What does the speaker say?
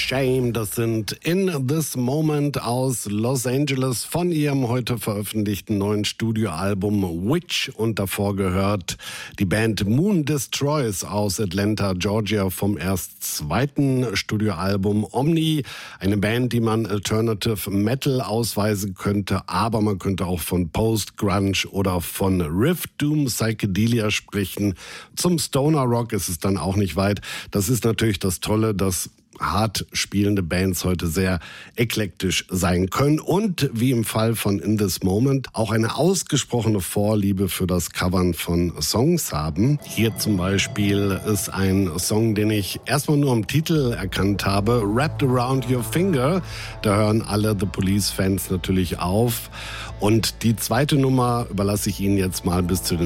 Shame. Das sind In This Moment aus Los Angeles von ihrem heute veröffentlichten neuen Studioalbum Witch. Und davor gehört die Band Moon Destroys aus Atlanta, Georgia vom erst zweiten Studioalbum Omni. Eine Band, die man Alternative Metal ausweisen könnte, aber man könnte auch von Post-Grunge oder von Riff Doom Psychedelia sprechen. Zum Stoner Rock ist es dann auch nicht weit. Das ist natürlich das Tolle, dass hart spielende Bands heute sehr eklektisch sein können und wie im Fall von In This Moment auch eine ausgesprochene Vorliebe für das Covern von Songs haben. Hier zum Beispiel ist ein Song, den ich erstmal nur am Titel erkannt habe, Wrapped Around Your Finger. Da hören alle The Police-Fans natürlich auf. Und die zweite Nummer überlasse ich Ihnen jetzt mal bis zu den